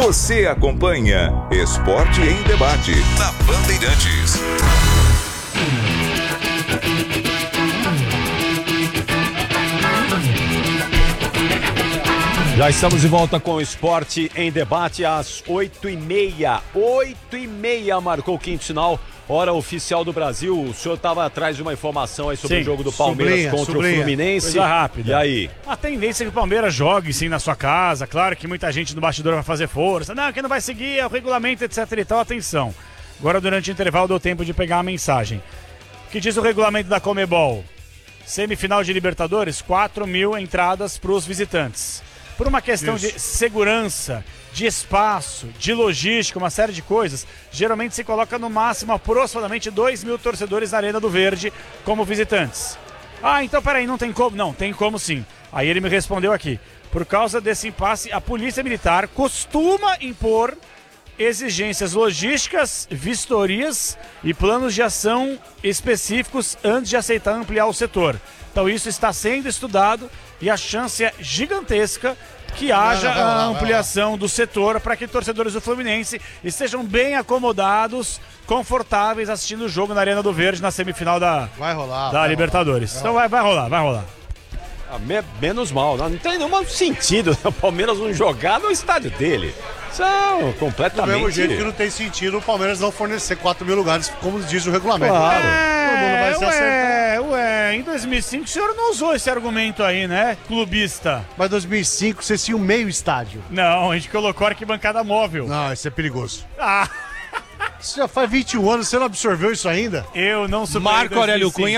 Você acompanha Esporte em Debate na Bandeirantes. Já estamos de volta com o Esporte em Debate às 8h30. 8h30 marcou o quinto sinal, hora oficial do Brasil. O senhor estava atrás de uma informação aí sobre o jogo do Palmeiras contra o Fluminense. Coisa rápida. E aí? A tendência é que o Palmeiras jogue sim na sua casa. Claro que muita gente no bastidor vai fazer força. Não, quem não vai seguir é o regulamento, etc e tal. Atenção. Agora, durante o intervalo, deu tempo de pegar a mensagem. O que diz o regulamento da Conmebol? Semifinal de Libertadores, 4.000 entradas para os visitantes. Por uma questão de segurança, de espaço, de logística, uma série de coisas, geralmente se coloca no máximo aproximadamente 2.000 torcedores na Arena do Verde como visitantes. Ah, então peraí, não tem como? Não, tem como sim. Aí ele me respondeu aqui. Por causa desse impasse, a Polícia Militar costuma impor exigências logísticas, vistorias e planos de ação específicos antes de aceitar ampliar o setor. Então isso está sendo estudado e a chance é gigantesca que haja a ampliação do setor para que torcedores do Fluminense estejam bem acomodados, confortáveis assistindo o jogo na Arena do Verde na semifinal da Libertadores. Então vai rolar. Menos mal, não tem nenhum sentido o Palmeiras não jogar no estádio dele. São completamente... Do mesmo jeito que não tem sentido o Palmeiras não fornecer 4.000 lugares, como diz o regulamento. Claro. Todo mundo vai se acertar. Em 2005 o senhor não usou esse argumento aí, né, clubista? Mas em 2005 você tinha um meio estádio. Não, a gente colocou arquibancada móvel. Não, isso é perigoso. Ah, Isso já faz 21 anos, você não absorveu isso ainda? eu não superei Marco Aurélio 2005. Cunha